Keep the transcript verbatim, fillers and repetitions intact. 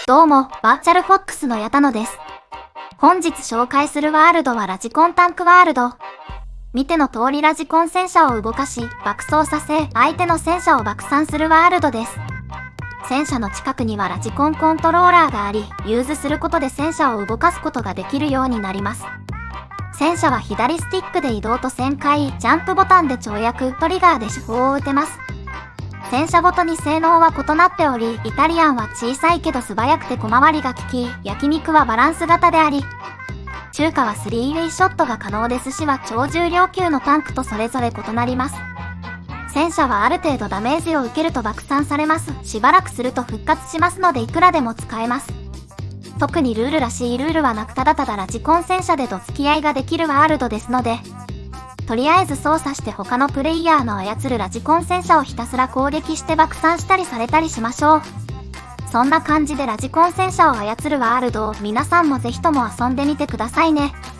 どうも、バーチャルフォックスの矢田野です。本日紹介するワールドはラジコンタンクワールド。見ての通りラジコン戦車を動かし、爆走させ、相手の戦車を爆散するワールドです。戦車の近くにはラジコンコントローラーがあり、ユーズすることで戦車を動かすことができるようになります。戦車は左スティックで移動と旋回、ジャンプボタンで跳躍、トリガーで手法を打てます。戦車ごとに性能は異なっており、イタリアンは小さいけど素早くて小回りが利き、焼肉はバランス型であり、中華はスリーウェイショットが可能で寿司は超重量級のタンクとそれぞれ異なります。戦車はある程度ダメージを受けると爆散されます。しばらくすると復活しますのでいくらでも使えます。特にルールらしいルールはなく、ただただラジコン戦車でと付き合いができるワールドですので、とりあえず操作して他のプレイヤーの操るラジコン戦車をひたすら攻撃して爆散したりされたりしましょう。そんな感じでラジコン戦車を操るワールドを皆さんもぜひとも遊んでみてくださいね。